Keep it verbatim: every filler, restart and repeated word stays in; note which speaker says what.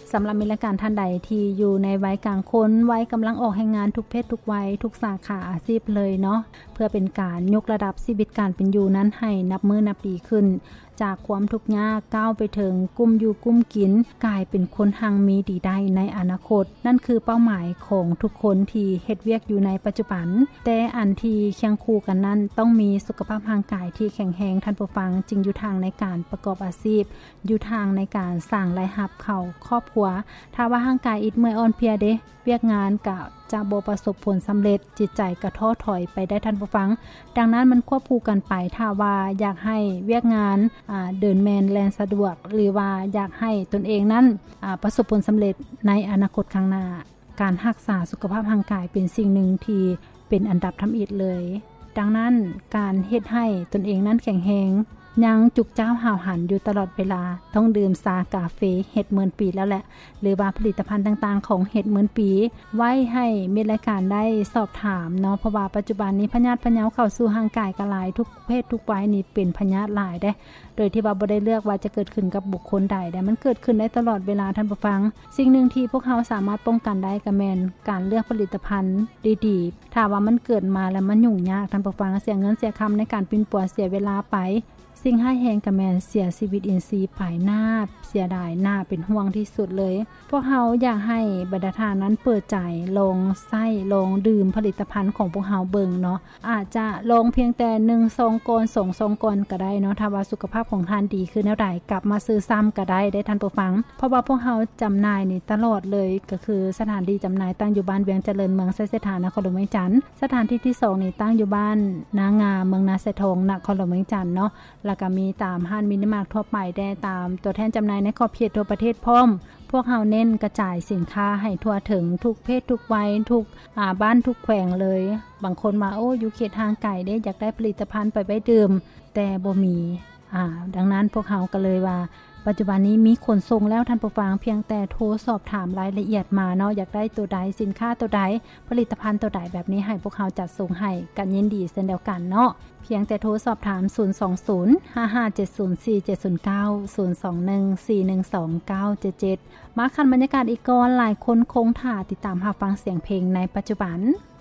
Speaker 1: สำหรับมิตรการท่านใดที่อยู่ในวัยกลางคนวัยกำลังออกแห่งงานทุกเพศทุกวัยทุกสาขาอาชีพเลยเนาะเพื่อเป็นการยกระดับชีวิตการเป็นอยู่นั้นให้นับมือนับปีขึ้นจากความทุกข์ยากก้าวไปถึงกุ้มอยู่กุ้มกินกลายเป็นคนหังมีดีได้ในอนาคตนั่นคือเป้าหมายของทุกคนที่เฮ็ดเวียกอยู่ในปัจจุบันแต่อันที่เคียงคู่กันนั้นต้องมีสุขภาพร่างกายที่แข็งแรงท่านผู้ฟังจึงอยู่ทางในการประกอบอาชีพอยู่ทางในการสร้างรายรับเข้าครอบครัวถ้าว่าร่างกายอิดเมื่อยอ่อนเพลียเด้เวียกงานก็จะบ่ประสบผลสำเร็จจิตใจก็ท้อถอยไปได้ท่านผู้ฟังดังนั้นมันควบคู่กันไปถ้าว่าอยากให้เวียกงานอ่าเดินแมนแลนสะดวกหรือว่าอยากให้ตนเองนั้นอ่าประสบผลสำเร็จในอนาคตข้างหน้าการรักษาสุขภาพร่างกายเป็นสิ่งหนึ่งที่เป็นอันดับทำอิฐเลยดังนั้นการเฮ็ดให้ตนเองนั้นแข็งแรงยังจุกเจ้าห่าวหันอยู่ตลอดเวลาต้องดื่มซากาเฟเห็ดหมื่นปีแล้วแหละหรือว่าผลิตภัณฑ์ต่างๆของเห็ดหมื่นปีไว้ให้มีรายการได้สอบถามเนาะเพราะว่าปัจจุบันนี้พยาธิพะเยาเข้าสู่ร่างกายกหลายทุกเพศทุกวัยนี่เป็นพยาธิหลายได้โดยที่ว่าบ่ได้เลือกว่าจะเกิดขึ้นกับบุคคลใดแต่มันเกิดขึ้นได้ตลอดเวลาท่านผู้ฟังสิ่งหนึ่งที่พวกเขาสามารถป้องกันได้ก็แม่นการเลือกผลิตภัณฑ์ดีๆถ้าว่ามันเกิดมาแล้วมันยุ่งยากท่านผู้ฟังเสียเงินเสียคำในการปิ้นปัวเสียเวลาไปสิ่งให้แหงกับแมนเสียชีวิตอินทรีย์ภายหน้าเสียดายหน้าเป็นห่วงที่สุดเลยพวกเขาอยากให้บรรดาทานนั้นเปิดใจลองไส้ลองดื่มผลิตภัณฑ์ของพวกเขาเบิ่งเนาะอาจจะลองเพียงแต่หนึ่งซองก่อนสองซองก่อนก็ได้เนาะถ้าว่าสุขภาพของท่านดีขึ้นแนวใดกลับมาซื้อซ้ำก็ได้ได้ท่านผู้ฟังเพราะว่าพวกเขาจำหน่ายนี่ตลอดเลยก็คือสถานที่จำหน่ายตั้งอยู่บ้านเวียงเจริญเมืองไซเสถานนครหลวงเวียงจันทน์สถานที่ที่สองนี่ตั้งอยู่บ้านนางาเมืองนาไซทองนครหลวงเวียงจันทน์เนาะแล้วก็มีตามห้างมินิมาร์ททั่วไปได้ตามตัวแทนจำหน่ายในขอบเขตทั่วประเทศพร้อมพวกเราเน้นกระจายสินค้าให้ทั่วถึงทุกเพศทุกวัยทุกอ่าบ้านทุกแขวงเลยบางคนมาโอ้อยู่เขตทางไกลได้อยากได้ผลิตภัณฑ์ไปไว้ดื่มแต่บ่มีอ่าดังนั้นพวกเราก็เลยว่าปัจจุบันนี้มีขนส่งแล้วท่านผู้ฟังเพียงแต่โทรสอบถามรายละเอียดมาเนาะอยากได้ตัวใดสินค้าตัวใดผลิตภัณฑ์ตัวใดแบบนี้ให้พวกเราจัดส่งให้กันยินดีเช่นเดียวกันเนาะเพียงแต่โทรสอบถามศูนย์ สอง ศูนย์ ห้า ห้า เจ็ด ศูนย์ สี่ เจ็ด ศูนย์ เก้า ศูนย์ สอง หนึ่ง สี่ หนึ่ง สอง เก้า เจ็ด เจ็ดมาคันบรรยากาศอีกก่อนหลายคนคงท่าติดตามรับฟังเสียงเพลงในปัจจุบัน